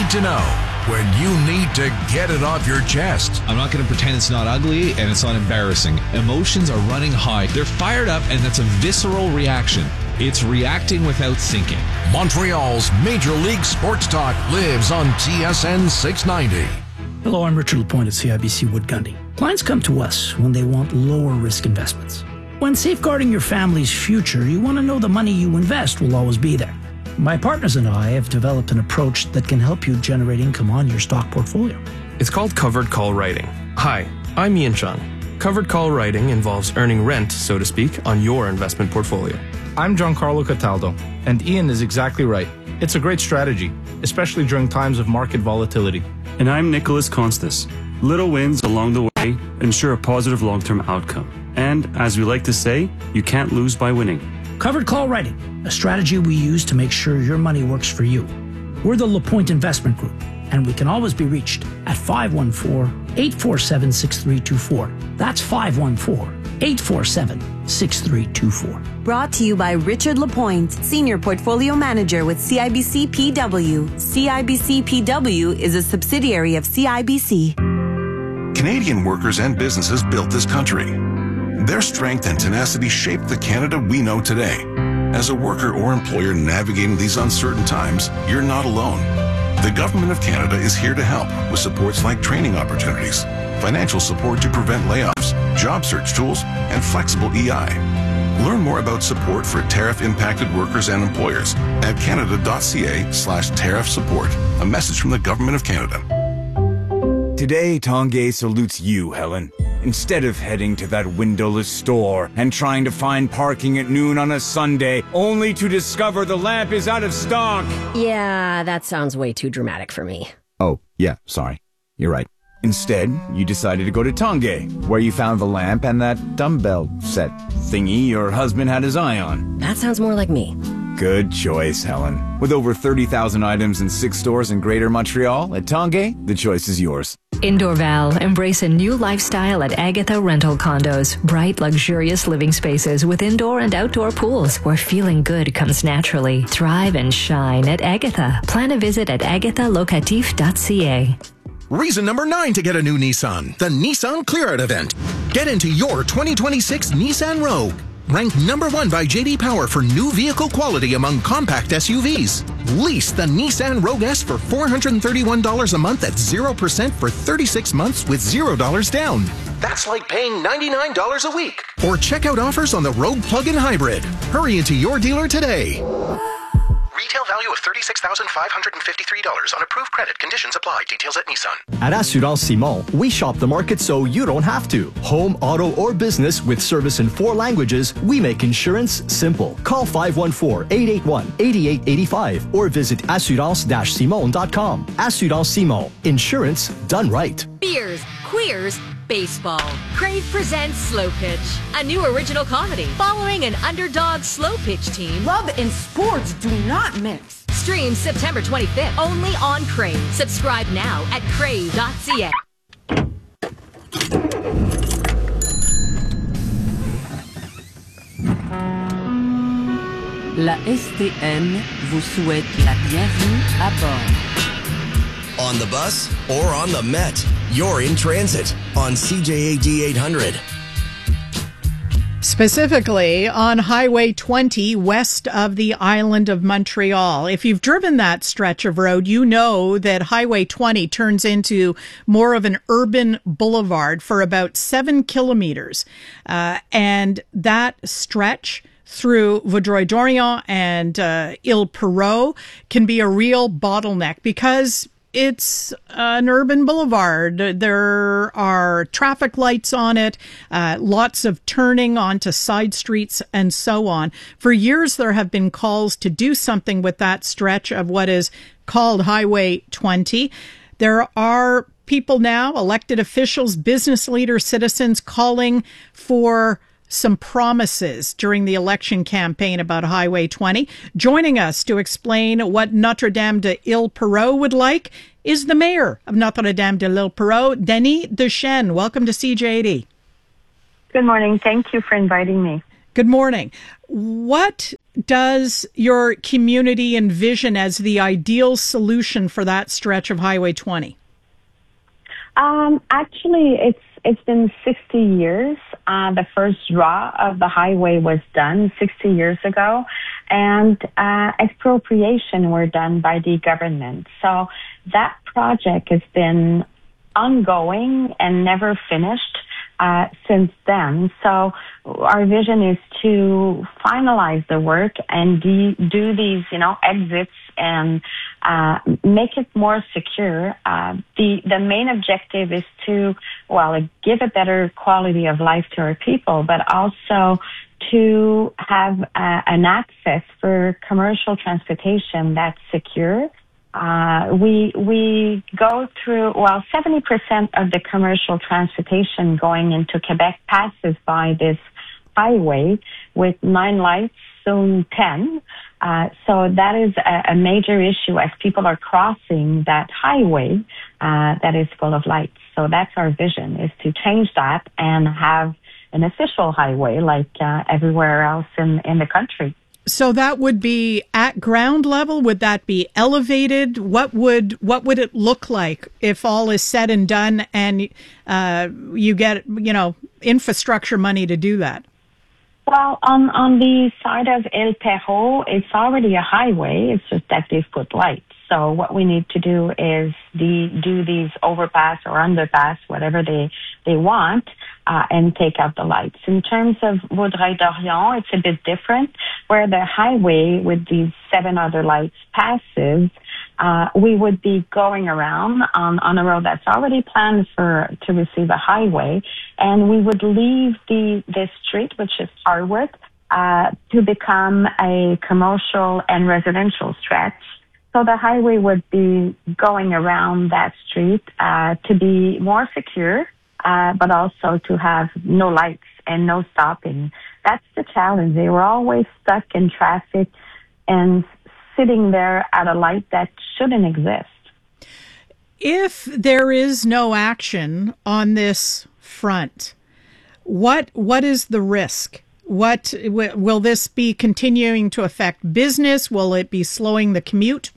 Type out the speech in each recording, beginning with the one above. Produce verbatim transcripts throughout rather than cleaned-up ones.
need to know when you need to get it off your chest. I'm not going to pretend it's not ugly and it's not embarrassing. Emotions are running high. They're fired up, and that's a visceral reaction. It's reacting without thinking. Montreal's Major League Sports Talk lives on T S N six ninety. Hello, I'm Richard Lapointe at C I B C Wood Gundy. Clients come to us when they want lower risk investments. When safeguarding your family's future, you want to know the money you invest will always be there. My partners and I have developed an approach that can help you generate income on your stock portfolio. It's called covered call writing. Hi, I'm Ian Chung. Covered call writing involves earning rent, so to speak, on your investment portfolio. I'm Giancarlo Cataldo, and Ian is exactly right. It's a great strategy, especially during times of market volatility. And I'm Nicholas Constas. Little wins along the way ensure a positive long-term outcome. And as we like to say, you can't lose by winning. Covered call writing, a strategy we use to make sure your money works for you. We're the LaPointe Investment Group, and we can always be reached at five one four, eight four seven, six three two four. That's five one four, eight four seven, six three two four. Brought to you by Richard Lapointe, Senior Portfolio Manager with C I B C P W. C I B C P W is a subsidiary of C I B C. Canadian workers and businesses built this country. Their strength and tenacity shaped the Canada we know today. As a worker or employer navigating these uncertain times, you're not alone. The Government of Canada is here to help with supports like training opportunities, financial support to prevent layoffs, job search tools, and flexible E I. Learn more about support for tariff-impacted workers and employers at canada.ca slash tariff support. A message from the Government of Canada. Today, Tanguay salutes you, Helen. Instead of heading to that windowless store and trying to find parking at noon on a Sunday, only to discover the lamp is out of stock. Yeah, that sounds way too dramatic for me. Oh, yeah, sorry. You're right. Instead, you decided to go to Tanguay, where you found the lamp and that dumbbell set thingy your husband had his eye on. That sounds more like me. Good choice, Helen. With over thirty thousand items in six stores in Greater Montreal, at Tanguay, the choice is yours. In Dorval, embrace a new lifestyle at Agatha Rental Condos. Bright, luxurious living spaces with indoor and outdoor pools where feeling good comes naturally. Thrive and shine at Agatha. Plan a visit at agatha locatif dot c a. Reason number nine to get a new Nissan, the Nissan Clear Out event. Get into your twenty twenty-six Nissan Rogue. Ranked number one by J D Power for new vehicle quality among compact S U Vs. Lease the Nissan Rogue S for four hundred thirty-one dollars a month at zero percent for thirty-six months with zero dollars down. That's like paying ninety-nine dollars a week. Or check out offers on the Rogue Plug-in Hybrid. Hurry into your dealer today. Retail value of thirty-six thousand five hundred fifty-three dollars on approved credit. Conditions apply. Details at Nissan. At Assurance Simon, we shop the market so you don't have to. Home, auto, or business with service in four languages, we make insurance simple. Call five one four, eight eight one, eight eight eight five or visit assurance dash simon dot com. Assurance Simon. Insurance done right. Beers, queers, baseball. Crave presents Slow Pitch, a new original comedy following an underdog slow pitch team. Love and sports do not mix. Streams September twenty-fifth only on Crave. Subscribe now at crave dot c a. La S T N vous souhaite la bienvenue à bord. On the bus or on the Met, you're in transit on C J A D eight hundred. Specifically on Highway twenty west of the island of Montreal. If you've driven that stretch of road, you know that Highway twenty turns into more of an urban boulevard for about seven kilometers. Uh, and that stretch through Vaudreuil-Dorion and uh, Ile-Perrot can be a real bottleneck because it's an urban boulevard. There are traffic lights on it, uh, lots of turning onto side streets and so on. For years, there have been calls to do something with that stretch of what is called Highway twenty. There are people now, elected officials, business leaders, citizens calling for some promises during the election campaign about Highway twenty. Joining us to explain what Notre-Dame de Ile-Perrot would like is the mayor of Notre-Dame de Ile-Perrot, Denis Duchesne. Welcome to C J A D. Good morning. Thank you for inviting me. Good morning. What does your community envision as the ideal solution for that stretch of Highway twenty? Um, actually, it's it's been sixty years. Uh, the first draw of the highway was done sixty years ago, and uh, expropriation were done by the government. So that project has been ongoing and never finished uh, since then. So our vision is to finalize the work and de- do these, you know, exits and uh, make it more secure. Uh, the the main objective is to, well, give a better quality of life to our people, but also to have uh, an access for commercial transportation that's secure. Uh, we we go through, well, seventy percent of the commercial transportation going into Quebec passes by this highway with nine lights, soon ten. Uh, so that is a, a major issue as people are crossing that highway uh, that is full of lights. So that's our vision, is to change that and have an official highway like uh, everywhere else in, in the country. So that would be at ground level? Would that be elevated? What would what would it look like if all is said and done and uh, you get, you know, infrastructure money to do that? Well, on, on the side of El Perro, it's already a highway. It's just that they've put lights. So what we need to do is the, do these overpass or underpass, whatever they, they want, uh, and take out the lights. In terms of Vaudreuil-Dorion, it's a bit different, where the highway with these seven other lights passes. Uh, we would be going around on, on a road that's already planned for to receive a highway, and we would leave the this street, which is Harwood, uh, to become a commercial and residential stretch. So the highway would be going around that street uh, to be more secure, uh, but also to have no lights and no stopping. That's the challenge. They were always stuck in traffic and sitting there at a light that shouldn't exist. If there is no action on this front, what what is the risk? What will this be continuing to affect business? Will it be slowing the commute?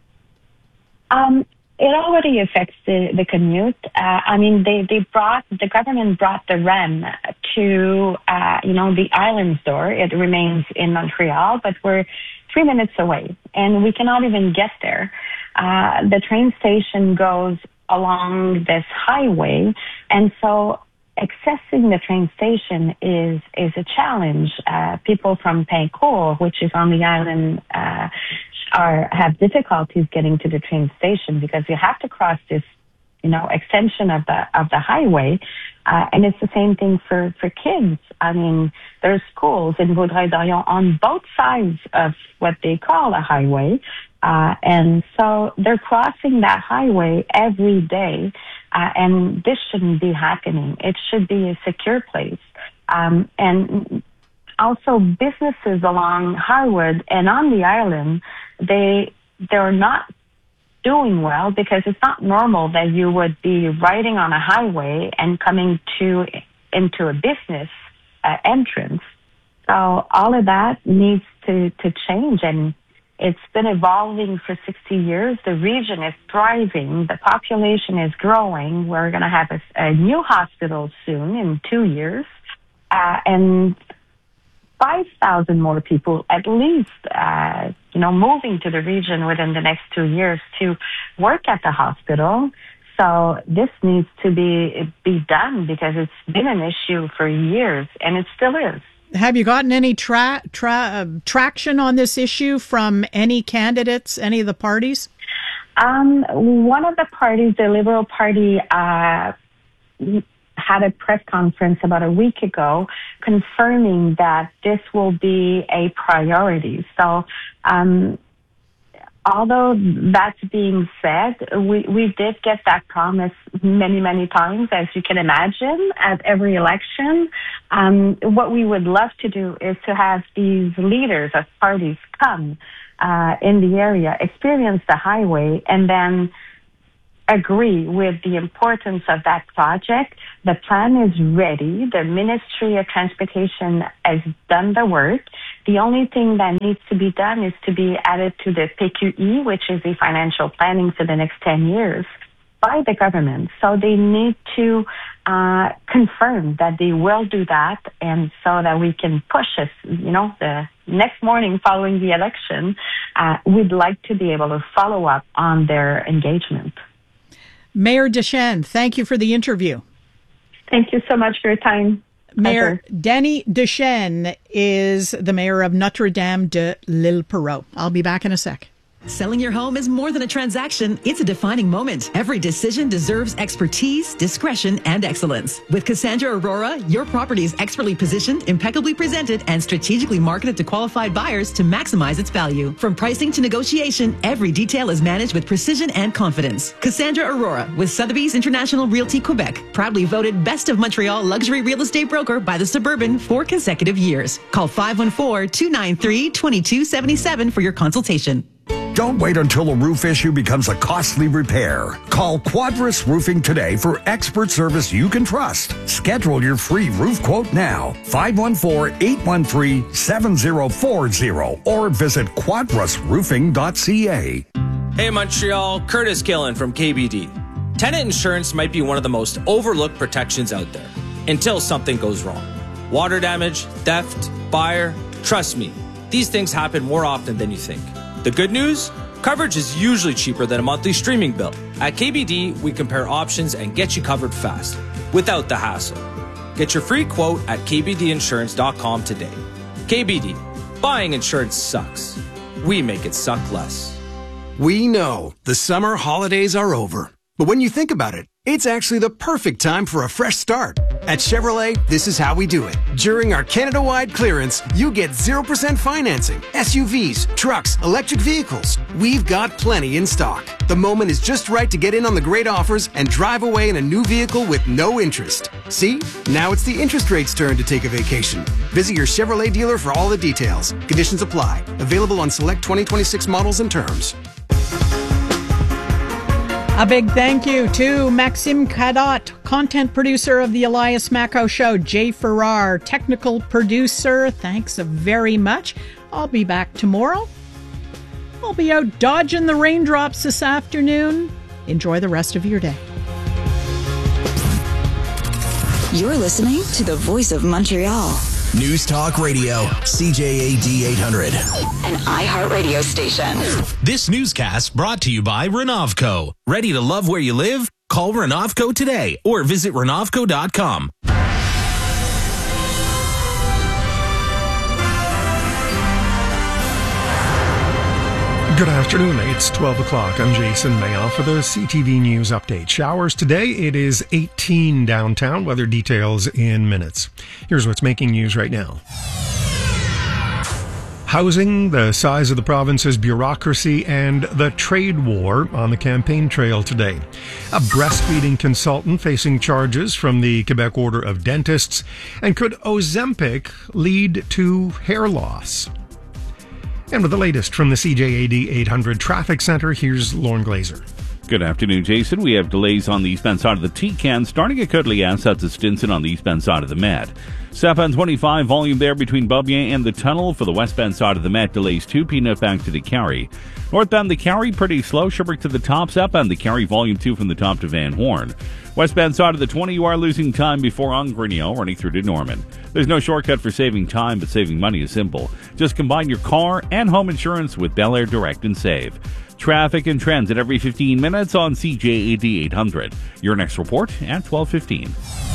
Um, it already affects the, the commute. Uh, I mean, they, they brought, the government brought the R E M to, uh, you know, the island store. It remains in Montreal, but we're three minutes away and we cannot even get there. Uh, the train station goes along this highway, and so accessing the train station is is a challenge. Uh, people from Pincourt, which is on the island, uh, are have difficulties getting to the train station because you have to cross this, you know, extension of the of the highway, uh, and it's the same thing for for kids. I mean, there's schools in Vaudreuil-Dorion on both sides of what they call a highway, uh, and so they're crossing that highway every day. Uh, and this shouldn't be happening. It should be a secure place. Um, and also businesses along Harwood and on the island, they, they're not doing well because it's not normal that you would be riding on a highway and coming to, into a business uh, entrance. So all of that needs to, to change, and it's been evolving for sixty years. The region is thriving. The population is growing. We're going to have a, a new hospital soon in two years. Uh, and five thousand more people at least, uh, you know, moving to the region within the next two years to work at the hospital. So this needs to be, be done because it's been an issue for years and it still is. Have you gotten any tra- tra- uh, traction on this issue from any candidates, any of the parties? Um, one of the parties, the Liberal Party, uh, had a press conference about a week ago confirming that this will be a priority. So, um, although that's being said, we, we did get that promise many, many times, as you can imagine, at every election. Um, what we would love to do is to have these leaders of parties come uh, in the area, experience the highway, and then agree with the importance of that project The plan is ready. The Ministry of Transportation has done the work. The only thing that needs to be done is to be added to the P Q E, which is the financial planning for the next ten years, by the government. So they need to uh, confirm that they will do that, and so that we can push us, you know, the next morning following the election, uh, we'd like to be able to follow up on their engagement. Mayor Deschênes, thank you for the interview. Thank you so much for your time. Mayor Pleasure. Danny Deschênes is the mayor of Notre-Dame de l'Île Perrot. I'll be back in a sec. Selling your home is more than a transaction. It's a defining moment. Every decision deserves expertise, discretion, and excellence. With Cassandra Aurora, your property is expertly positioned, impeccably presented, and strategically marketed to qualified buyers to maximize its value. From pricing to negotiation, every detail is managed with precision and confidence. Cassandra Aurora with Sotheby's International Realty Quebec, proudly voted Best of Montreal Luxury Real Estate Broker by The Suburban for consecutive years. Call five one four, two nine three, two two seven seven for your consultation. Don't wait until a roof issue becomes a costly repair. Call Quadris Roofing today for expert service you can trust. Schedule your free roof quote now. five one four, eight one three, seven zero four zero or visit quadris roofing dot c a. Hey Montreal, Curtis Killen from K B D. Tenant insurance might be one of the most overlooked protections out there until something goes wrong. Water damage, theft, fire. Trust me, these things happen more often than you think. The good news? Coverage is usually cheaper than a monthly streaming bill. At K B D, we compare options and get you covered fast, without the hassle. Get your free quote at k b d insurance dot com today. K B D, buying insurance sucks. We make it suck less. We know the summer holidays are over. But when you think about it, it's actually the perfect time for a fresh start. At Chevrolet, this is how we do it. During our Canada-wide clearance, you get zero percent financing. S U Vs, trucks, electric vehicles. We've got plenty in stock. The moment is just right to get in on the great offers and drive away in a new vehicle with no interest. See? Now it's the interest rate's turn to take a vacation. Visit your Chevrolet dealer for all the details. Conditions apply. Available on select twenty twenty-six models and terms. A big thank you to Maxime Cadotte, content producer of the Elias Macco Show, Jay Farrar, technical producer. Thanks very much. I'll be back tomorrow. I'll be out dodging the raindrops this afternoon. Enjoy the rest of your day. You're listening to the Voice of Montreal. News Talk Radio, C J A D eight hundred. An iHeartRadio station. This newscast brought to you by Renovco. Ready to love where you live? Call Renovco today or visit renovco dot com. Good afternoon. It's twelve o'clock. I'm Jason Mayoff for the C T V News Update. Showers today. It is eighteen downtown. Weather details in minutes. Here's what's making news right now. Housing, the size of the province's bureaucracy, and the trade war on the campaign trail today. A breastfeeding consultant facing charges from the Quebec Order of Dentists. And could Ozempic lead to hair loss? And with the latest from the C J A D eight hundred Traffic Center, here's Lauren Glazer. Good afternoon, Jason. We have delays on the eastbound side of the T-Can, starting at Cuddly S out to Stinson on the eastbound side of the Met. Southbound twenty-five, volume there between Beaubien and the tunnel. For the westbound side of the Met, delays two Peanut back to the Carry. Northbound the Carry, pretty slow. Sherbrooke to the top. Southbound the Carry, volume two from the top to Van Horn. Westbound side of the twenty, you are losing time before Ongrenio, running through to Norman. There's no shortcut for saving time, but saving money is simple. Just combine your car and home insurance with Bel Air Direct and Save. Traffic and transit every fifteen minutes on C J A D eight hundred. Your next report at twelve fifteen.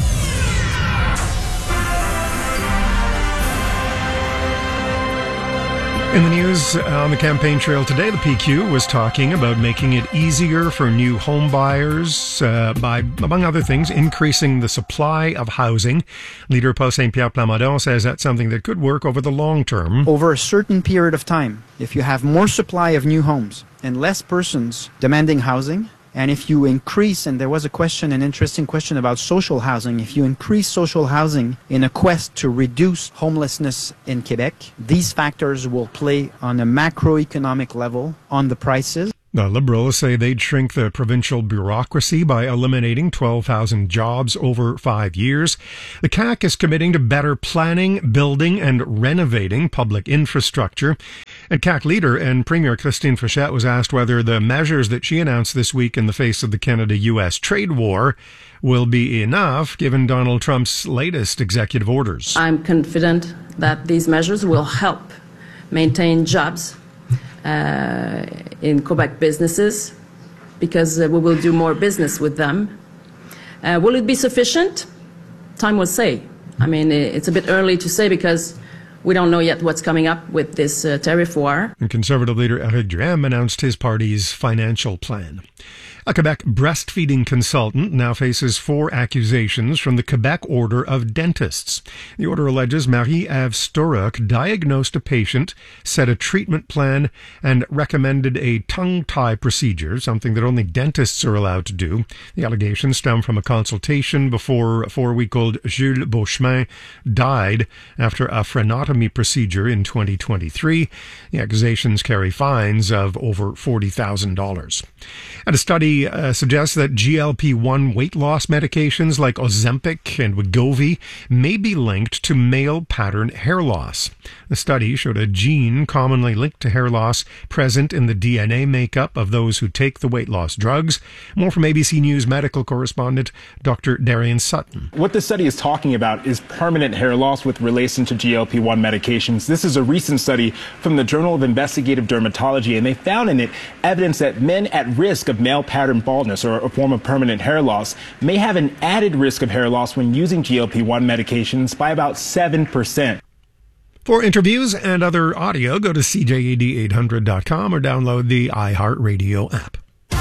In the news on the campaign trail today, the P Q was talking about making it easier for new home buyers uh, by, among other things, increasing the supply of housing. Leader Paul Saint-Pierre Plamondon says that's something that could work over the long term. Over a certain period of time, if you have more supply of new homes and less persons demanding housing, and if you increase, and there was a question, an interesting question about social housing, if you increase social housing in a quest to reduce homelessness in Quebec, these factors will play on a macroeconomic level on the prices. The Liberals say they'd shrink the provincial bureaucracy by eliminating twelve thousand jobs over five years. The C A Q is committing to better planning, building, and renovating public infrastructure. And C A Q leader and Premier Christine Fichette was asked whether the measures that she announced this week in the face of the Canada-U S trade war will be enough, given Donald Trump's latest executive orders. I'm confident that these measures will help maintain jobs Uh, in Quebec businesses, because uh, we will do more business with them. Uh, will it be sufficient? Time will say. I mean, it's a bit early to say because we don't know yet what's coming up with this uh, tariff war. And Conservative leader Éric Duhaime announced his party's financial plan. A Quebec breastfeeding consultant now faces four accusations from the Quebec Order of Dentists. The order alleges Marie-Ève Storok diagnosed a patient, set a treatment plan, and recommended a tongue-tie procedure, something that only dentists are allowed to do. The allegations stem from a consultation before four-week-old Jules Beauchemin died after a frenotomy procedure in twenty twenty-three. The accusations carry fines of over forty thousand dollars. And a study Uh, suggests that G L P one weight loss medications like Ozempic and Wegovy may be linked to male pattern hair loss. The study showed a gene commonly linked to hair loss present in the D N A makeup of those who take the weight loss drugs. More from A B C News medical correspondent Doctor Darian Sutton. What this study is talking about is permanent hair loss with relation to G L P one medications. This is a recent study from the Journal of Investigative Dermatology, and they found in it evidence that men at risk of male pattern baldness, or a form of permanent hair loss, may have an added risk of hair loss when using G L P one medications by about seven percent. For interviews and other audio, go to C J A D eight hundred dot com or download the iHeartRadio app.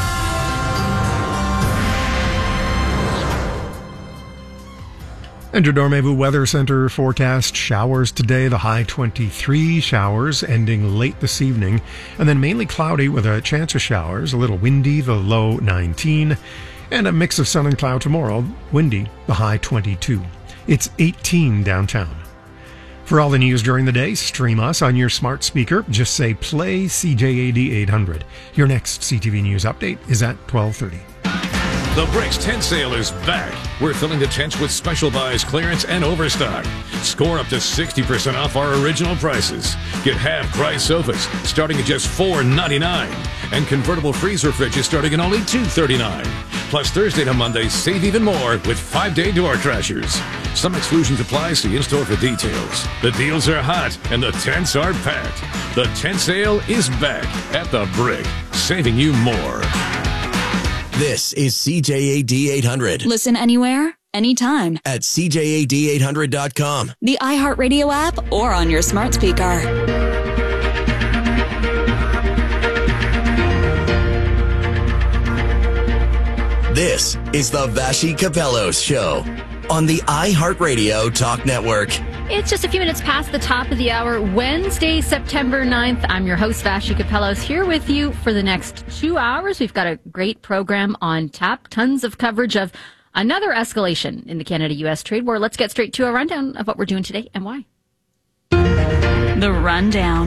And your Dormevu Weather Center forecast showers today, the high twenty-three, showers ending late this evening, and then mainly cloudy with a chance of showers, a little windy, the low nineteen, and a mix of sun and cloud tomorrow, windy, the high twenty-two. It's eighteen downtown. For all the news during the day, stream us on your smart speaker. Just say play C J A D eight hundred. Your next C T V News update is at twelve thirty. The Bricks tent sale is back. We're filling the tents with special buys, clearance, and overstock. Score up to sixty percent off our original prices. Get half-price sofas starting at just four ninety-nine, and convertible freezer fridges starting at only two thirty-nine. Plus, Thursday to Monday, save even more with five-day door crashers. Some exclusions apply, see in-store for details. The deals are hot, and the tents are packed. The tent sale is back at the Brick, saving you more. This is C J A D eight hundred. Listen anywhere, anytime. At C J A D eight hundred dot com. The iHeartRadio app or on your smart speaker. This is the Vashi Capellos Show on the iHeartRadio Talk Network. It's just a few minutes past the top of the hour, Wednesday, September ninth. I'm your host, Vashi Capellos, here with you for the next two hours. We've got a great program on tap, tons of coverage of another escalation in the Canada-U S trade war. Let's get straight to a rundown of what we're doing today and why. The Rundown.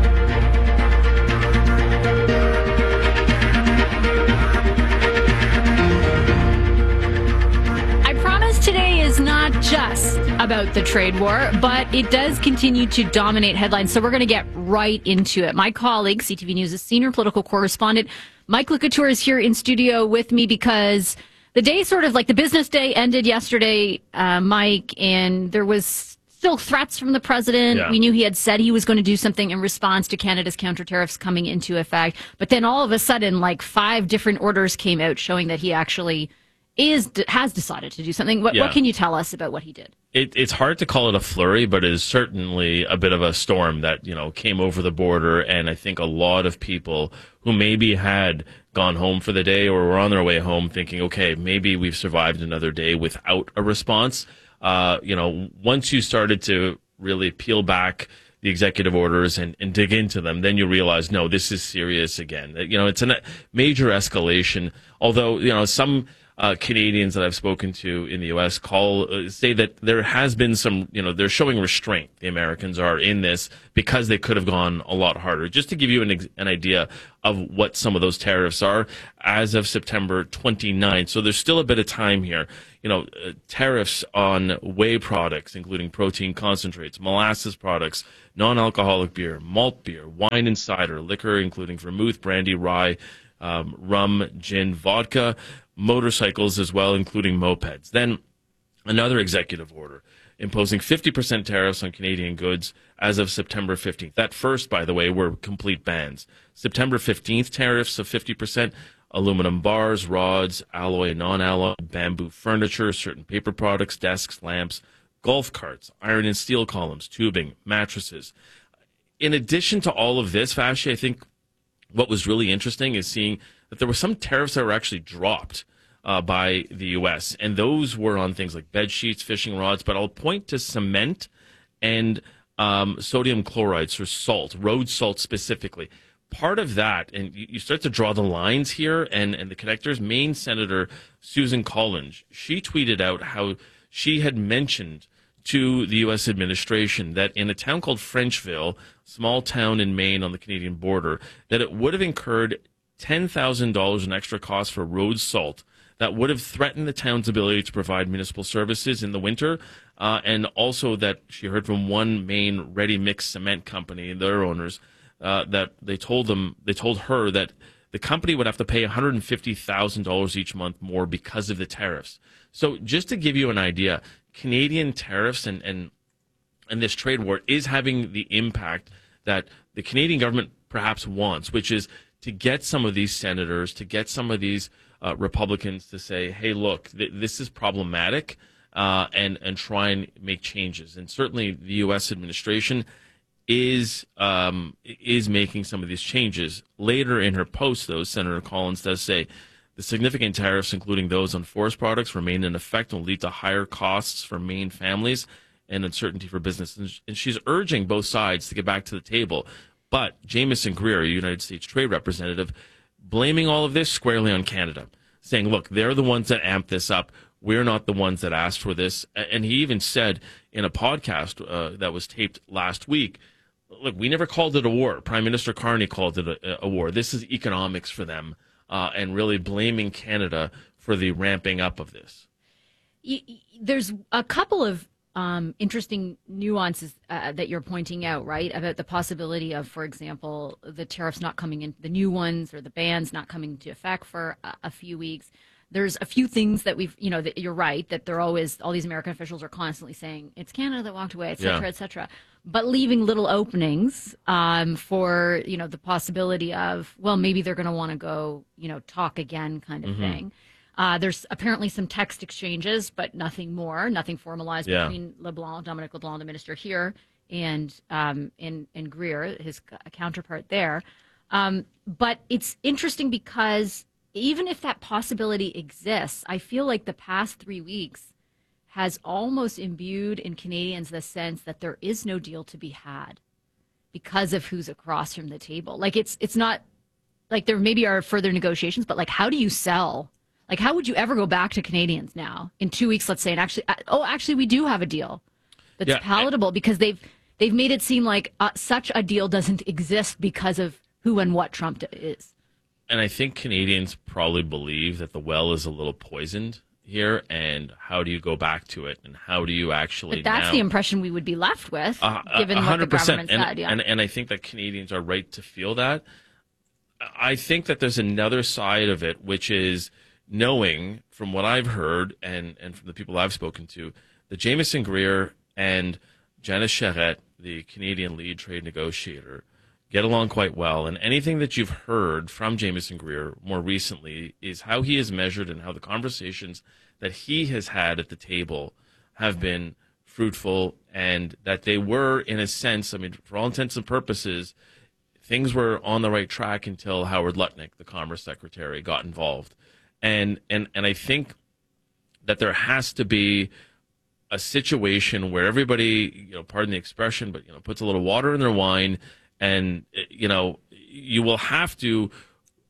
Today is not just about the trade war, but it does continue to dominate headlines. So we're going to get right into it. My colleague, C T V News' senior political correspondent, Mike Lecouture, is here in studio with me because the day sort of like the business day ended yesterday, uh, Mike, and there was still threats from the president. Yeah. We knew he had said he was going to do something in response to Canada's counter tariffs coming into effect. But then all of a sudden, like five different orders came out showing that he actually is has decided to do something. What, yeah. what can you tell us about what he did? It, it's hard to call it a flurry, but it is certainly a bit of a storm that, you know, came over the border. And I think a lot of people who maybe had gone home for the day or were on their way home thinking, okay, maybe we've survived another day without a response. Uh, you know, once you started to really peel back the executive orders and, and dig into them, then you realize, no, this is serious again. You know, it's a major escalation. Although, you know, some uh, Canadians that I've spoken to in the U S call uh, say that there has been some, you know, they're showing restraint. The Americans are in this because they could have gone a lot harder. Just to give you an, ex- an idea of what some of those tariffs are as of September twenty-ninth. So there's still a bit of time here. You know, uh, tariffs on whey products, including protein concentrates, molasses products, non-alcoholic beer, malt beer, wine and cider, liquor, including vermouth, brandy, rye, um, rum, gin, vodka, motorcycles as well, including mopeds. Then another executive order imposing fifty percent tariffs on Canadian goods as of September fifteenth. That first, by the way, were complete bans. September fifteenth, tariffs of fifty percent, aluminum bars, rods, alloy, non-alloy, bamboo furniture, certain paper products, desks, lamps, golf carts, iron and steel columns, tubing, mattresses. In addition to all of this, Vashi, I think what was really interesting is seeing that there were some tariffs that were actually dropped uh, by the U S, and those were on things like bed sheets, fishing rods, but I'll point to cement and um, sodium chloride, so salt, road salt specifically. Part of that, and you, you start to draw the lines here and, and the connectors, Maine Senator Susan Collins, she tweeted out how she had mentioned to the U S administration that in a town called Frenchville, small town in Maine on the Canadian border, that it would have incurred ten thousand dollars in extra costs for road salt that would have threatened the town's ability to provide municipal services in the winter, uh, and also that she heard from one Maine ready-mix cement company, their owners, uh, that they told them, they told her that the company would have to pay one hundred fifty thousand dollars each month more because of the tariffs. So just to give you an idea, Canadian tariffs and, and, and this trade war is having the impact that the Canadian government perhaps wants, which is to get some of these senators, to get some of these uh, Republicans to say, hey, look, th- this is problematic, uh, and, and try and make changes. And certainly the U S administration is um, is making some of these changes. Later in her post, though, Senator Collins does say, the significant tariffs, including those on forest products, remain in effect and will lead to higher costs for Maine families and uncertainty for business. And she's urging both sides to get back to the table. But Jamieson Greer, a United States Trade Representative, blaming all of this squarely on Canada, saying, look, they're the ones that amped this up. We're not the ones that asked for this. And he even said in a podcast uh, that was taped last week, look, we never called it a war. Prime Minister Carney called it a, a war. This is economics for them. Uh, and really blaming Canada for the ramping up of this. There's a couple of um, interesting nuances uh, that you're pointing out, right? About the possibility of, for example, the tariffs not coming in, the new ones or the bans not coming into effect for a, a few weeks. There's a few things that we've, you know, that you're right, that they're always, all these American officials are constantly saying, it's Canada that walked away, et cetera, yeah. et cetera. But leaving little openings um, for, you know, the possibility of, well, maybe they're going to want to go, you know, talk again kind of mm-hmm. thing. Uh, there's apparently some text exchanges, but nothing more, nothing formalized yeah. between LeBlanc, Dominic LeBlanc, the minister here, and um, and, and Greer, his counterpart there. Um, but it's interesting because even if that possibility exists, I feel like the past three weeks has almost imbued in Canadians the sense that there is no deal to be had because of who's across from the table. Like it's it's not like there maybe are further negotiations, but like how do you sell? Like how would you ever go back to Canadians now in two weeks, let's say, and actually, oh, actually we do have a deal that's yeah, palatable because they've they've made it seem like uh, such a deal doesn't exist because of who and what Trump is. And I think Canadians probably believe that the well is a little poisoned here, and how do you go back to it, and how do you actually But that's now, the impression we would be left with, uh, given one hundred percent. what the government and, said. Yeah. And, and I think that Canadians are right to feel that. I think that there's another side of it, which is knowing from what I've heard and, and from the people I've spoken to, that Jamieson Greer and Janice Charette, the Canadian lead trade negotiator, get along quite well. And anything that you've heard from Jamieson Greer more recently is how he is measured and how the conversations that he has had at the table have been fruitful, and that they were, in a sense, I mean, for all intents and purposes, things were on the right track until Howard Lutnick, the Commerce Secretary, got involved. And, and, and I think that there has to be a situation where everybody, you know, pardon the expression, but, you know, puts a little water in their wine. And, you know, you will have to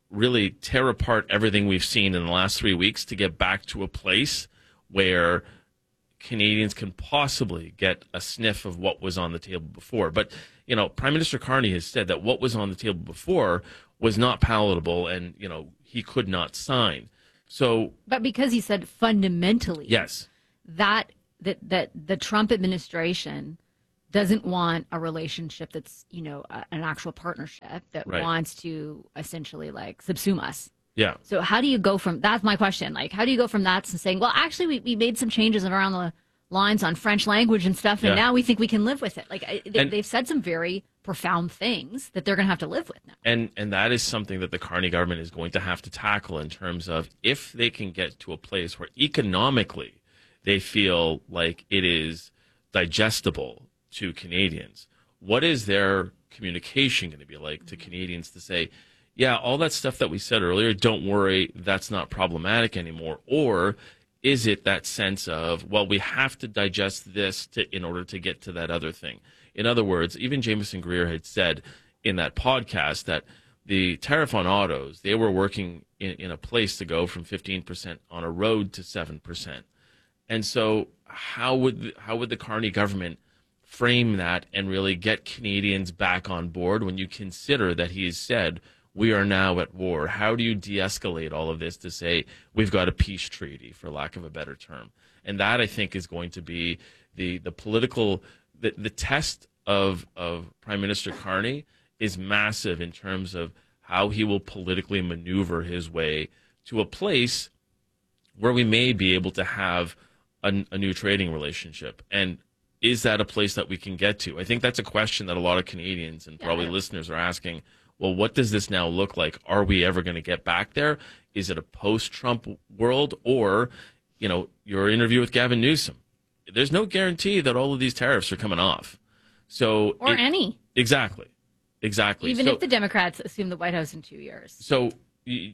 really tear apart everything we've seen in the last three weeks to get back to a place where Canadians can possibly get a sniff of what was on the table before. But, you know, Prime Minister Carney has said that what was on the table before was not palatable and, you know, he could not sign. So, but because he said fundamentally, yes, that that that the Trump administration doesn't want a relationship that's, you know, a, an actual partnership that Right. wants to essentially like subsume us. Yeah. So how do you go from, that's my question, like how do you go from that to saying, well, actually we, we made some changes around the lines on French language and stuff, and Yeah. now we think we can live with it. Like I, they, And- they've said some very profound things that they're going to have to live with now. And and that is something that the Carney government is going to have to tackle in terms of if they can get to a place where economically they feel like it is digestible to Canadians. What is their communication going to be like to Canadians to say, yeah, all that stuff that we said earlier, don't worry, that's not problematic anymore? Or is it that sense of, well, we have to digest this to, in order to get to that other thing? In other words, even Jameson Greer had said in that podcast that the tariff on autos, they were working in, in a place to go from fifteen percent on a road to seven percent. And so how would how would the Carney government frame that and really get Canadians back on board when you consider that he has said we are now at war? How do you de-escalate all of this to say we've got a peace treaty, for lack of a better term? And that, I think, is going to be the the political the, the test of of Prime Minister Carney is massive in terms of how he will politically maneuver his way to a place where we may be able to have a, a new trading relationship. And is that a place that we can get to? I think that's a question that a lot of Canadians and probably Yeah. listeners are asking. Well, what does this now look like? Are we ever going to get back there? Is it a post-Trump world? Or, you know, your interview with Gavin Newsom. There's no guarantee that all of these tariffs are coming off. So Or it- any. Exactly. Exactly. Even so, if the Democrats assume the White House in two years. So y-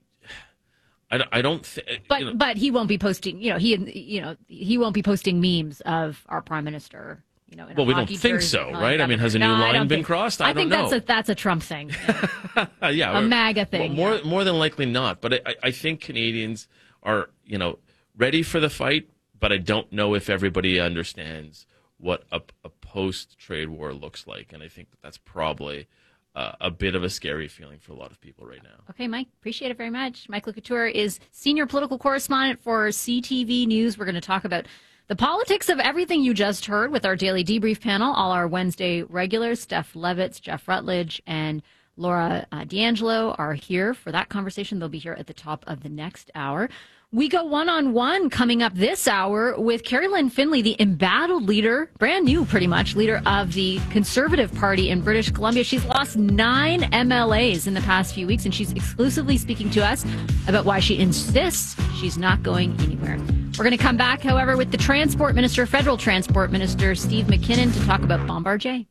I, don't- I don't think... But you know, but he won't be posting, you know, he you know, he won't be posting memes of our prime minister, you know, in a well, we don't hockey think jersey so, calling right? I mean, has a new No, I line don't been think- crossed? I, I think don't that's know. a that's a Trump thing. Uh, yeah, a or- MAGA thing, More, yeah. more than likely not. But I, I think Canadians are, you know, ready for the fight. But I don't know if everybody understands what a, a post-trade war looks like, and I think that that's probably uh, a bit of a scary feeling for a lot of people right now. Okay, Mike, appreciate it very much. Mike LeCouture is senior political correspondent for C T V News. We're going to talk about the politics of everything you just heard with our daily debrief panel. All our Wednesday regulars, Steph Levitz, Jeff Rutledge, and Laura uh, D'Angelo are here for that conversation. They'll be here at the top of the next hour. We go one-on-one coming up this hour with Carrie Lynn Finley, the embattled leader, brand new pretty much, leader of the Conservative Party in British Columbia. She's lost nine M L As in the past few weeks, and she's exclusively speaking to us about why she insists she's not going anywhere. We're going to come back, however, with the Transport Minister, Federal Transport Minister Steve McKinnon, to talk about Bombardier.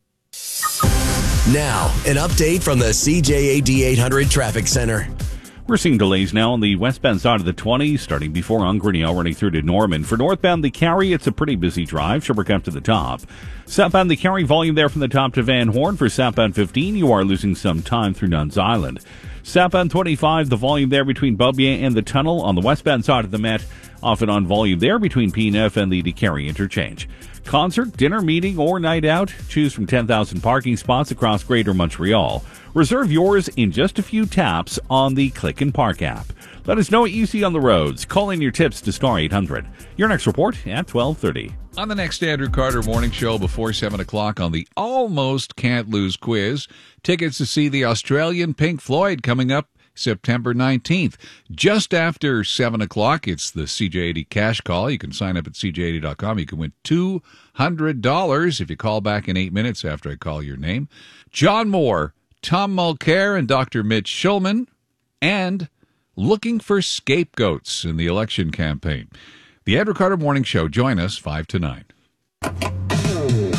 Now, an update from the C J A D eight hundred Traffic Center. We're seeing delays now on the westbound side of the twenty, starting before Ungrinnell, running through to Norman. For northbound the Carry, it's a pretty busy drive. Sherbrooke up to the top. Southbound the Carry, volume there from the top to Van Horn. For southbound fifteen, you are losing some time through Nuns Island. Southbound twenty-five, the volume there between Beaubien and the tunnel. On the westbound side of the Met, often on volume there between P N F and the DeCarry interchange. Concert, dinner, meeting, or night out, choose from ten thousand parking spots across Greater Montreal. Reserve yours in just a few taps on the Click and Park app. Let us know what you see on the roads. Call in your tips to Star eight hundred. Your next report at twelve thirty. On the next Andrew Carter Morning Show before seven o'clock on the Almost Can't Lose quiz, tickets to see the Australian Pink Floyd coming up September nineteenth. Just after seven o'clock, it's the C J eighty Cash Call. You can sign up at C J eighty dot com. You can win two hundred dollars if you call back in eight minutes after I call your name. John Moore, Tom Mulcair, and Doctor Mitch Schulman, and looking for scapegoats in the election campaign. The Andrew Carter Morning Show. Join us five to nine.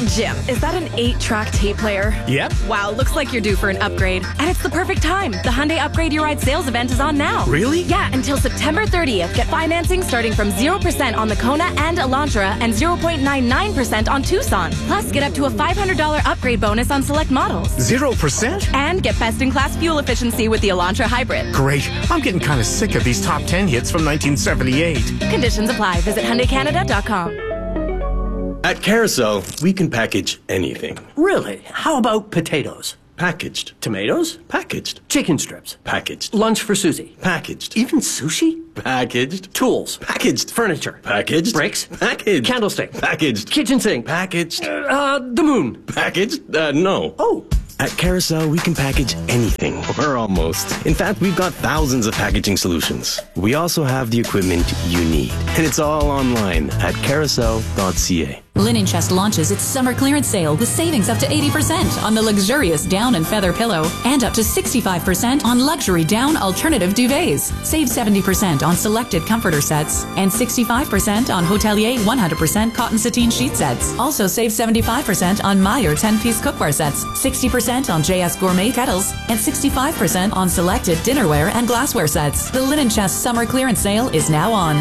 Jim, is that an eight-track tape player? Yep. Wow, looks like you're due for an upgrade. And it's the perfect time. The Hyundai Upgrade Your Ride sales event is on now. Really? Yeah, until September thirtieth. Get financing starting from zero percent on the Kona and Elantra and zero point nine nine percent on Tucson. Plus, get up to a five hundred dollars upgrade bonus on select models. Zero percent? And get best-in-class fuel efficiency with the Elantra Hybrid. Great. I'm getting kind of sick of these top ten hits from nineteen seventy-eight. Conditions apply. Visit Hyundai Canada dot com. At Carousel, we can package anything. Really? How about potatoes? Packaged. Tomatoes? Packaged. Chicken strips? Packaged. Lunch for Susie? Packaged. Even sushi? Packaged. Tools? Packaged. Furniture? Packaged. Bricks? Packaged. Candlestick? Packaged. Kitchen sink? Packaged. Uh, the moon? Packaged? Uh, no. Oh. At Carousel, we can package anything, or almost. In fact, we've got thousands of packaging solutions. We also have the equipment you need. And it's all online at carousel dot c a. Linen Chest launches its summer clearance sale with savings up to eighty percent on the luxurious down and feather pillow and up to sixty-five percent on luxury down alternative duvets. Save seventy percent on selected comforter sets and sixty-five percent on Hotelier one hundred percent cotton sateen sheet sets. Also save seventy-five percent on Meyer ten-piece cookware sets, sixty percent on J S Gourmet kettles, and sixty-five percent on selected dinnerware and glassware sets. The Linen Chest summer clearance sale is now on.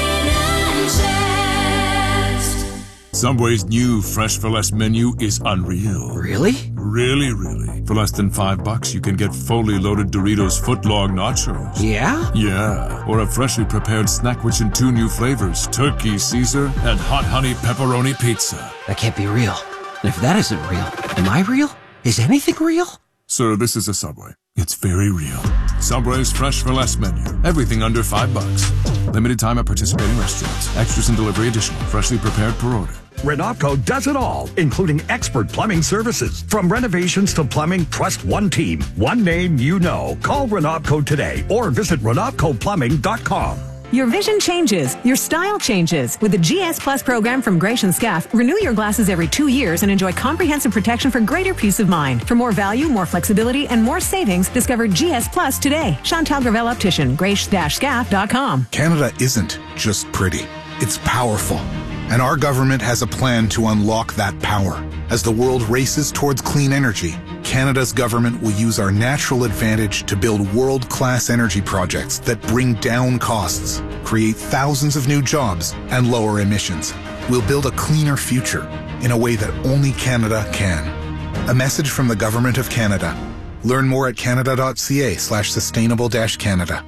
Subway's new Fresh for Less menu is unreal. Really? Really, really. For less than five bucks, you can get fully loaded Doritos footlong nachos. Yeah? Yeah. Or a freshly prepared snack rich in two new flavors, Turkey Caesar and Hot Honey Pepperoni Pizza. That can't be real. And if that isn't real, am I real? Is anything real? Sir, this is a Subway. It's very real. Subway's Fresh for Less menu. Everything under five bucks. Limited time at participating restaurants. Extras and delivery additional. Freshly prepared per order. Renovco does it all, including expert plumbing services. From renovations to plumbing, trust one team, one name you know. Call Renovco today or visit renovco plumbing dot com. Your vision changes. Your style changes. With the G S Plus program from Gratian Scaff, renew your glasses every two years and enjoy comprehensive protection for greater peace of mind. For more value, more flexibility, and more savings, discover G S Plus today. Chantal Gravel Optician, grace dash scaff dot com. Canada isn't just pretty. It's powerful. And our government has a plan to unlock that power. As the world races towards clean energy, Canada's government will use our natural advantage to build world-class energy projects that bring down costs, create thousands of new jobs, and lower emissions. We'll build a cleaner future in a way that only Canada can. A message from the Government of Canada. Learn more at canada dot c a slash sustainable dash Canada.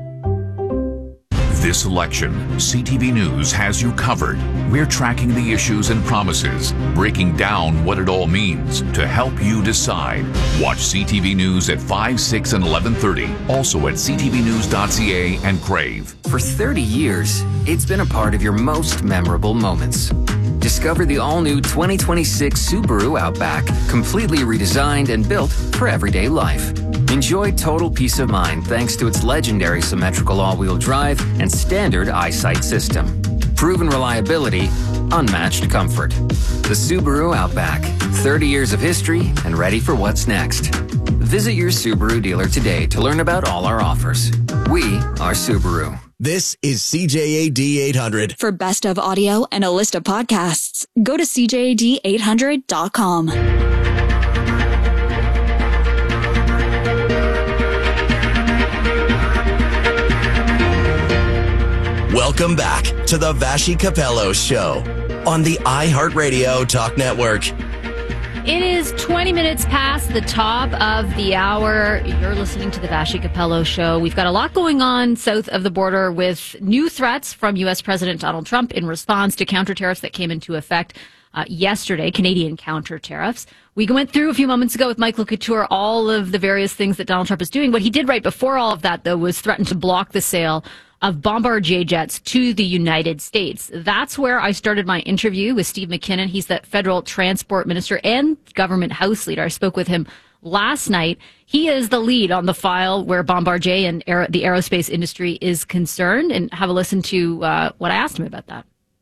This election, C T V News has you covered. We're tracking the issues and promises, breaking down what it all means to help you decide. Watch C T V News at five, six, and eleven thirty. Also at c t v news dot c a and Crave. For thirty years, it's been a part of your most memorable moments. Discover the all-new twenty twenty-six Subaru Outback, completely redesigned and built for everyday life. Enjoy total peace of mind thanks to its legendary symmetrical all-wheel drive and standard eyesight system. Proven reliability, unmatched comfort. The Subaru Outback, thirty years of history and ready for what's next. Visit your Subaru dealer today to learn about all our offers. We are Subaru. This is C J A D eight hundred. For best of audio and a list of podcasts, go to c j a d eight hundred dot com. Welcome back to the Vashi Capello Show on the iHeartRadio Talk Network. It is twenty minutes past the top of the hour. You're listening to the Vashi Capello Show. We've got a lot going on south of the border with new threats from U S President Donald Trump in response to counter tariffs that came into effect uh, yesterday, Canadian counter tariffs. We went through a few moments ago with Michael Couture all of the various things that Donald Trump is doing. What he did right before all of that, though, was threaten to block the sale of Bombardier jets to the United States. That's where I started my interview with Steve McKinnon. He's the federal transport minister and government house leader. I spoke with him last night. He is the lead on the file where Bombardier and aer- the aerospace industry is concerned. And have a listen to uh, what I asked him about that.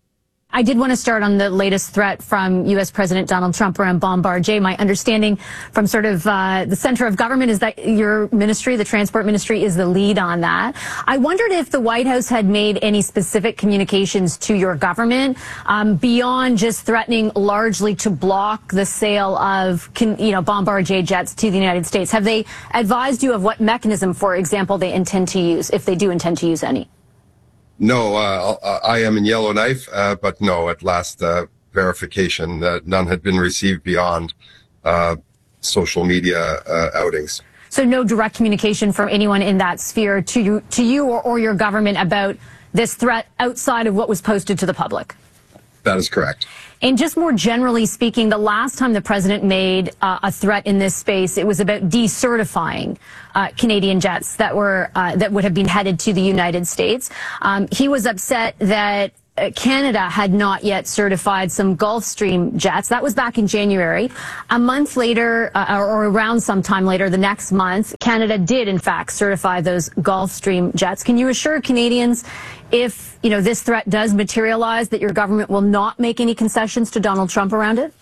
I did want to start on the latest threat from U S President Donald Trump around Bombardier. My understanding from sort of uh, the center of government is that your ministry, the transport ministry, is the lead on that. I wondered if the White House had made any specific communications to your government um, beyond just threatening largely to block the sale of, you know, Bombardier jets to the United States. Have they advised you of what mechanism, for example, they intend to use, if they do intend to use any? No, uh, I am in Yellowknife, uh, but no, at last uh, verification, uh, none had been received beyond uh, social media uh, outings. So no direct communication from anyone in that sphere to you, to you or, or your government about this threat outside of what was posted to the public? That is correct. And just more generally speaking, the last time the president made uh, a threat in this space, it was about decertifying uh, Canadian jets that were uh, that would have been headed to the United States. Um, he was upset that uh, Canada had not yet certified some Gulfstream jets. That was back in January. A month later, uh, or around sometime later, the next month, Canada did in fact certify those Gulfstream jets. Can you assure Canadians, if, you know, this threat does materialize, that your government will not make any concessions to Donald Trump around it?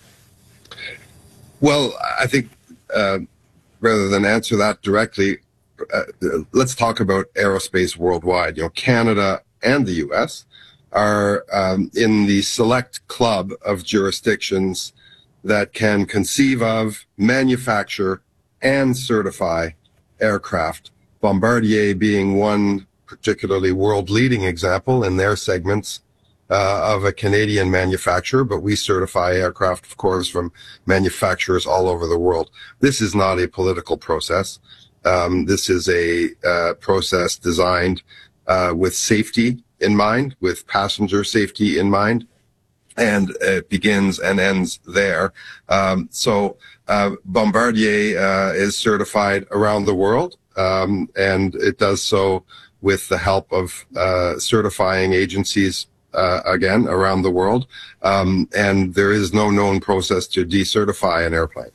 Well, I think uh, rather than answer that directly, uh, let's talk about aerospace worldwide. You know, Canada and the U S are um, in the select club of jurisdictions that can conceive of, manufacture, and certify aircraft. Bombardier being one particularly world-leading example in their segments uh, of a Canadian manufacturer, but we certify aircraft, of course, from manufacturers all over the world. This is not a political process. Um, this is a uh, process designed uh, with safety in mind, with passenger safety in mind, and it begins and ends there. Um, so uh, Bombardier uh, is certified around the world, um, and it does so with the help of uh, certifying agencies, uh, again, around the world. Um, and there is no known process to decertify an airplane.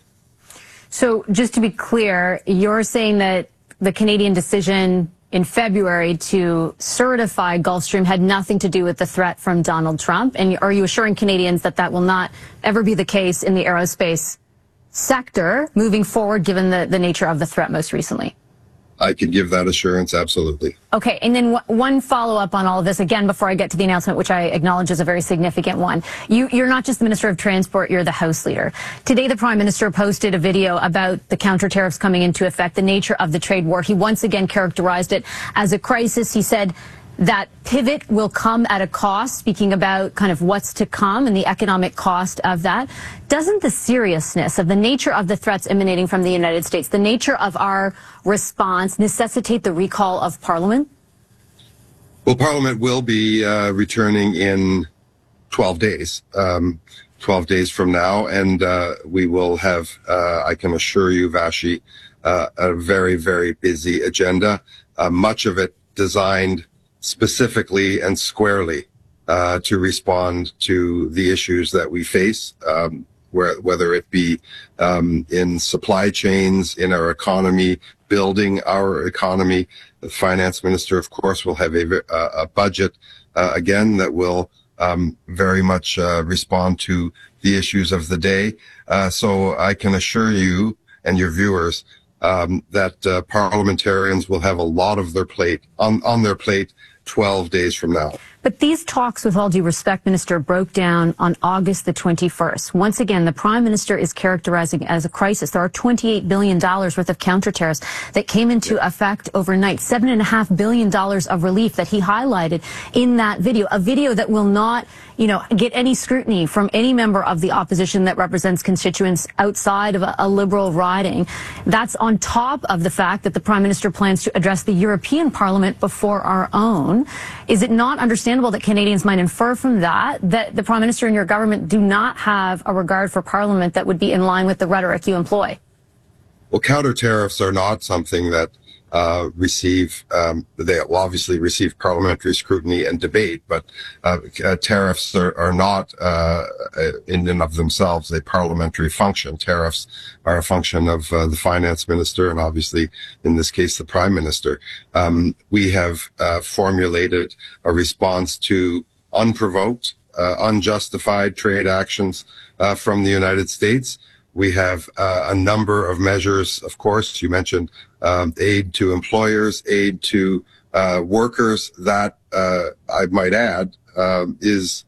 So just to be clear, you're saying that the Canadian decision in February to certify Gulfstream had nothing to do with the threat from Donald Trump? And are you assuring Canadians that that will not ever be the case in the aerospace sector moving forward, given the, the nature of the threat most recently? I can give that assurance, absolutely. Okay, and then w- one follow-up on all of this, again, before I get to the announcement, which I acknowledge is a very significant one. You, you're not just the Minister of Transport, you're the House Leader. Today, the Prime Minister posted a video about the counter-tariffs coming into effect, the nature of the trade war. He once again characterized it as a crisis. He said that pivot will come at a cost, speaking about kind of what's to come and the economic cost of that. Doesn't the seriousness of the nature of the threats emanating from the United States, the nature of our response, necessitate the recall of Parliament? Well, Parliament will be uh, returning in twelve days, um, twelve days from now, and uh, we will have, uh, I can assure you, Vashi, uh, a very, very busy agenda, uh, much of it designed specifically and squarely uh, to respond to the issues that we face, um, where, whether it be um, in supply chains, in our economy, building our economy. The finance minister, of course, will have a, a budget, uh, again, that will um, very much uh, respond to the issues of the day. Uh, so I can assure you and your viewers um, that uh, parliamentarians will have a lot of their plate on, on their plate twelve days from now. But these talks, with all due respect, Minister, broke down on August the twenty-first. Once again, the Prime Minister is characterizing it as a crisis. There are twenty-eight billion dollars worth of counter tariffs that came into yeah. effect overnight. seven point five billion dollars of relief that he highlighted in that video, a video that will not, you know, get any scrutiny from any member of the opposition that represents constituents outside of a, a Liberal riding. That's on top of the fact that the Prime Minister plans to address the European Parliament before our own. Is it not understandable that Canadians might infer from that that the Prime Minister and your government do not have a regard for Parliament that would be in line with the rhetoric you employ? Well, counter tariffs are not something that uh, receive, um, they will obviously receive parliamentary scrutiny and debate, but uh, uh, tariffs are, are not uh, in and of themselves a parliamentary function. Tariffs are a function of uh, the finance minister and obviously, in this case, the prime minister. Um, we have uh, formulated a response to unprovoked uh, unjustified trade actions uh, from the United States. We have uh, a number of measures, of course. You mentioned um, aid to employers, aid to uh, workers. That, uh, I might add, um, is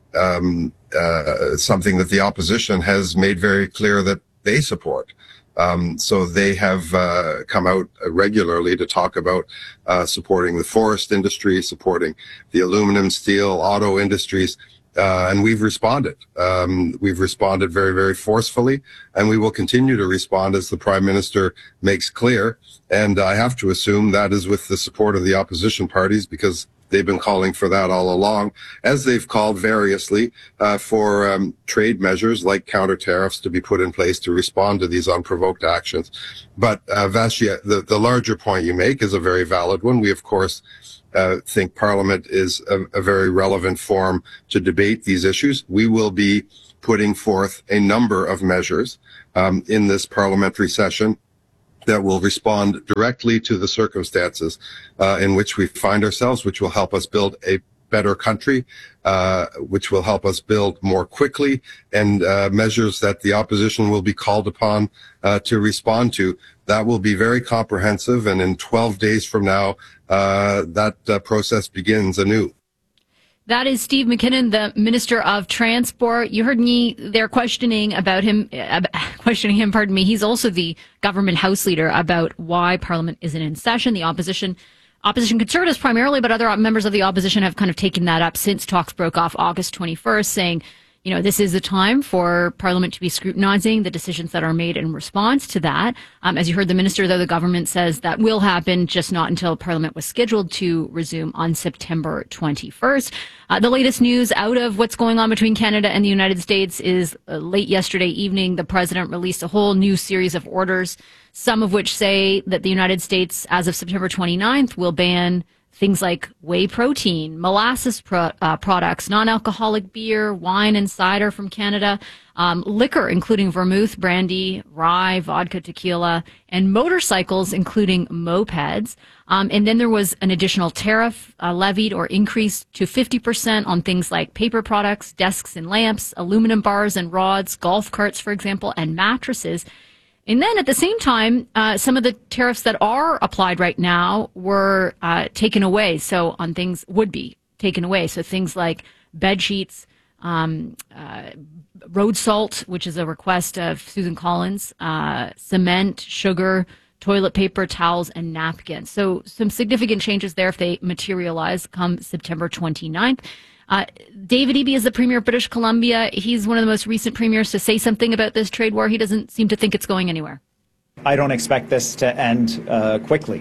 um, uh, something that the opposition has made very clear that they support. Um, so they have uh, come out regularly to talk about uh, supporting the forest industry, supporting the aluminum, steel, auto industries. Uh, and we've responded. Um, we've responded very, very forcefully, and we will continue to respond as the Prime Minister makes clear. And I have to assume that is with the support of the opposition parties, because they've been calling for that all along, as they've called variously uh, for um, trade measures like counter tariffs to be put in place to respond to these unprovoked actions. But uh, Vaishya, the, the larger point you make is a very valid one. We, of course, uh, think Parliament is a, a very relevant forum to debate these issues. We will be putting forth a number of measures um, in this parliamentary session that will respond directly to the circumstances uh, in which we find ourselves, which will help us build a better country, uh, which will help us build more quickly, and uh, measures that the opposition will be called upon uh, to respond to. That will be very comprehensive, and in twelve days from now, uh, that uh, process begins anew. That is Steve McKinnon, the Minister of Transport. You heard me there questioning about him, uh, questioning him, pardon me. He's also the government House Leader about why Parliament isn't in session. The opposition, opposition Conservatives primarily, but other members of the opposition have kind of taken that up since talks broke off August twenty-first, saying, you know, this is the time for Parliament to be scrutinizing the decisions that are made in response to that. Um, as you heard the minister, though, the government says that will happen, just not until Parliament was scheduled to resume on September twenty-first. Uh, the latest news out of what's going on between Canada and the United States is uh, late yesterday evening, the president released a whole new series of orders, some of which say that the United States, as of September twenty-ninth, will ban things like whey protein, molasses pro- uh, products, non-alcoholic beer, wine and cider from Canada, um, liquor, including vermouth, brandy, rye, vodka, tequila, and motorcycles, including mopeds. Um, and then there was an additional tariff uh, levied or increased to fifty percent on things like paper products, desks and lamps, aluminum bars and rods, golf carts, for example, and mattresses. And then at the same time, uh, some of the tariffs that are applied right now were uh, taken away. So on things would be taken away. So things like bed sheets, um, uh, road salt, which is a request of Susan Collins, uh, cement, sugar, toilet paper, towels, and napkins. So some significant changes there if they materialize come September twenty-ninth. Uh, David Eby is the Premier of British Columbia. He's one of the most recent premiers to say something about this trade war. He doesn't seem to think it's going anywhere. I don't expect this to end uh, quickly.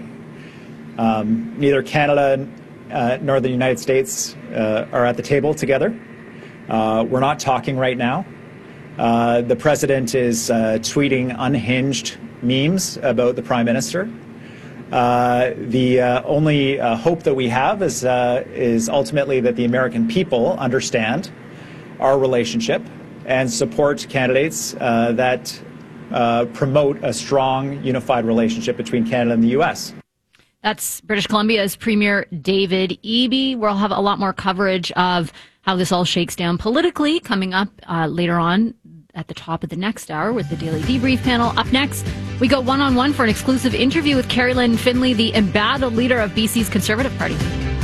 Um, neither Canada uh, nor the United States uh, are at the table together. Uh, we're not talking right now. Uh, the president is uh, tweeting unhinged memes about the Prime Minister. Uh, the uh, only uh, hope that we have is uh, is ultimately that the American people understand our relationship and support candidates uh, that uh, promote a strong, unified relationship between Canada and the U S. That's British Columbia's Premier David Eby. We'll have a lot more coverage of how this all shakes down politically coming up uh, later on at the top of the next hour with the Daily Debrief panel. Up next, we go one-on-one for an exclusive interview with Carrie Lynn Finley, the embattled leader of B C's Conservative Party.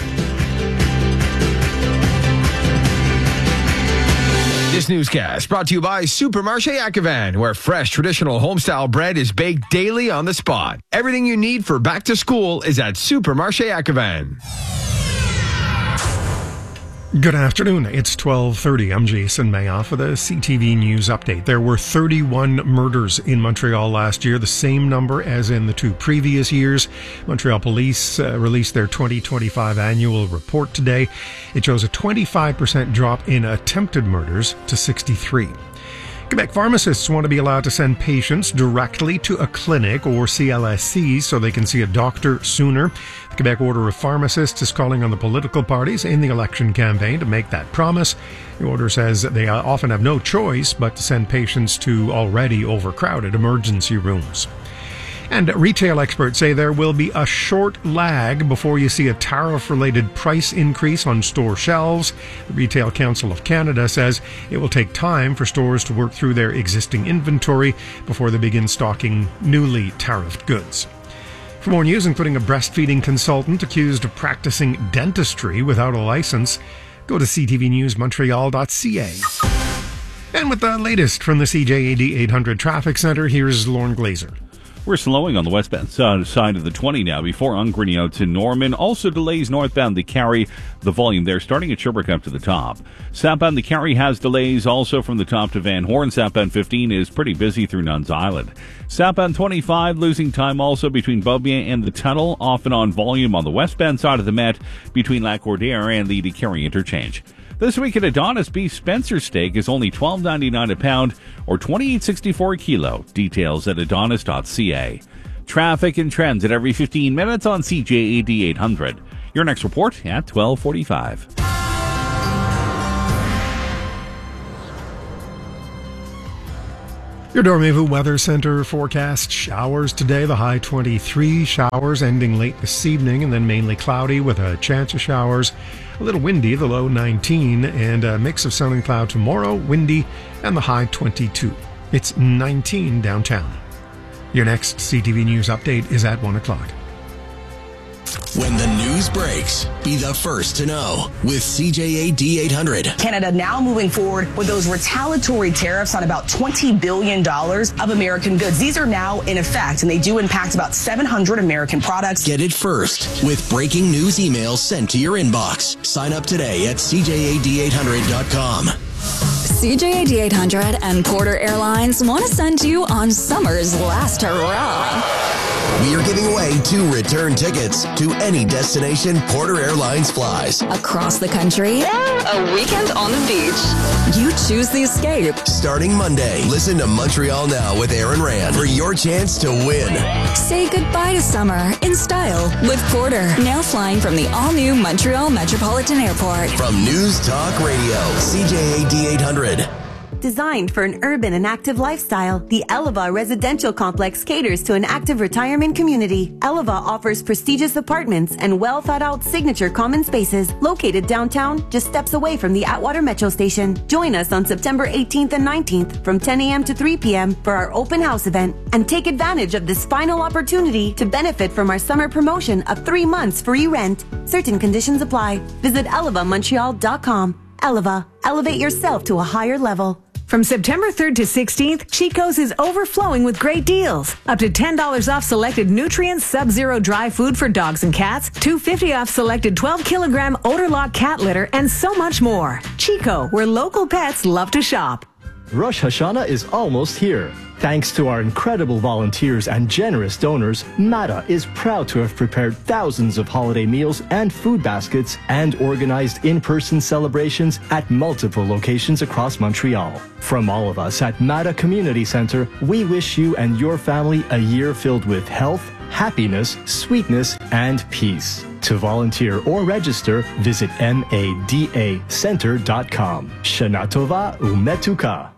This newscast brought to you by Supermarché Ackevan, where fresh traditional homestyle bread is baked daily on the spot. Everything you need for back to school is at Supermarché Ackevan. Good afternoon. It's twelve thirty. I'm Jason Mayoff for the C T V News Update. There were thirty-one murders in Montreal last year, the same number as in the two previous years. Montreal Police uh, released their twenty twenty-five annual report today. It shows a twenty-five percent drop in attempted murders to sixty-three. Quebec pharmacists want to be allowed to send patients directly to a clinic or C L S C so they can see a doctor sooner. The Quebec Order of Pharmacists is calling on the political parties in the election campaign to make that promise. The order says they often have no choice but to send patients to already overcrowded emergency rooms. And retail experts say there will be a short lag before you see a tariff-related price increase on store shelves. The Retail Council of Canada says it will take time for stores to work through their existing inventory before they begin stocking newly tariffed goods. For more news, including a breastfeeding consultant accused of practicing dentistry without a license, go to c t v news montreal dot c a. And with the latest from the C J A D eight hundred Traffic Center, here's Lauren Glazer. We're slowing on the westbound side of the twenty now before Ungrinio to Norman. Also delays northbound the Carry. The volume there starting at Sherbrooke up to the top. Southbound the Carry has delays also from the top to Van Horn. Southbound fifteen is pretty busy through Nuns Island. Southbound twenty-five losing time also between Beaubien and the tunnel. Off and on volume on the westbound side of the Met between Lac-Cordaire and the Carry interchange. This week at Adonis, beef Spencer steak is only twelve ninety-nine a pound or twenty-eight sixty-four a kilo. Details at adonis dot c a. Traffic and trends at every fifteen minutes on C J A D eight hundred. Your next report at twelve forty-five. Your Dormevu Weather Center forecast: showers today, the high twenty-three, showers ending late this evening, and then mainly cloudy with a chance of showers. A little windy, the low nineteen, and a mix of sun and cloud tomorrow, windy, and the high twenty-two. It's nineteen downtown. Your next C T V News update is at one o'clock. When the news breaks, be the first to know with C J A D eight hundred. Canada now moving forward with those retaliatory tariffs on about twenty billion dollars of American goods. These are now in effect, and they do impact about seven hundred American products. Get it first with breaking news emails sent to your inbox. Sign up today at c j a d eight hundred dot com. C J A D eight hundred and Porter Airlines want to send you on summer's last hurrah. We are giving away two return tickets to any destination Porter Airlines flies. Across the country, a weekend on the beach. You choose the escape. Starting Monday, listen to Montreal Now with Aaron Rand for your chance to win. Say goodbye to summer in style with Porter. Now flying from the all-new Montreal Metropolitan Airport. From News Talk Radio, C J A D eight hundred. Designed for an urban and active lifestyle, the Eleva Residential Complex caters to an active retirement community. Eleva offers prestigious apartments and well-thought-out signature common spaces located downtown, just steps away from the Atwater Metro Station. Join us on September eighteenth and nineteenth from ten a.m. to three p.m. for our open house event, and take advantage of this final opportunity to benefit from our summer promotion of three months free rent. Certain conditions apply. Visit eleva montreal dot com. Eleva, elevate yourself to a higher level. From September third to sixteenth, Chico's is overflowing with great deals. Up to ten dollars off selected Nutrients Sub-Zero dry food for dogs and cats, two dollars and fifty cents off selected twelve kilogram Odor Lock cat litter, and so much more. Chico, where local pets love to shop. Rosh Hashanah is almost here. Thanks to our incredible volunteers and generous donors, MATA is proud to have prepared thousands of holiday meals and food baskets and organized in-person celebrations at multiple locations across Montreal. From all of us at MATA Community Center, we wish you and your family a year filled with health, happiness, sweetness, and peace. To volunteer or register, visit mada center dot com. Shana Tova umetuka.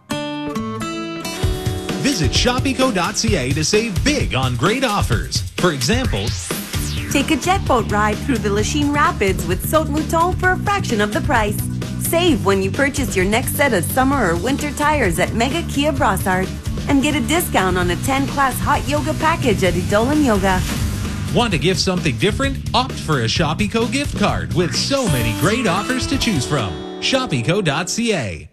Visit shop eco dot c a to save big on great offers. For example, take a jet boat ride through the Lachine Rapids with Saut Mouton for a fraction of the price. Save when you purchase your next set of summer or winter tires at Mega Kia Brossard. And get a discount on a ten-class hot yoga package at Edolan Yoga. Want to gift something different? Opt for a Shop Eco gift card with so many great offers to choose from. shop eco dot c a.